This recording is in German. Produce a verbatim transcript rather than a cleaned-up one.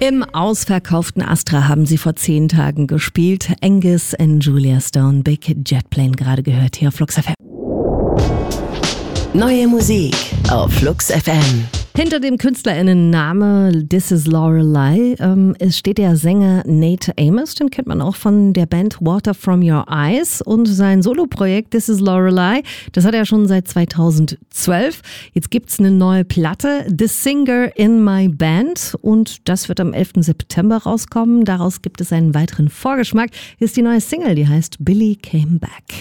Im ausverkauften Astra haben sie vor zehn Tagen gespielt. Angus and Julia Stone, Big Jet Plane, gerade gehört hier auf Flux F M. Neue Musik auf Flux F M. Hinter dem KünstlerInnen-Name This is Lorelei ähm, es steht der Sänger Nate Amos, den kennt man auch von der Band Water From Your Eyes, und sein Soloprojekt This is Lorelei, das hat er schon seit zweitausendzwölf. Jetzt gibt's eine neue Platte, The Singer in My Band, und das wird am elften September rauskommen. Daraus gibt es einen weiteren Vorgeschmack. Hier ist die neue Single, die heißt Billy Came Back.